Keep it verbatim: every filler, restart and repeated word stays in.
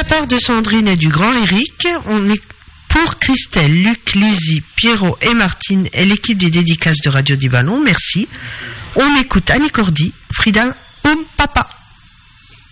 la part de Sandrine et du grand Eric, on est pour Christelle, Luc, Lizzie, Pierrot et Martine et l'équipe des dédicaces de Radio du Ballon, merci. On écoute Annie Cordy, Frida, Oum Papa.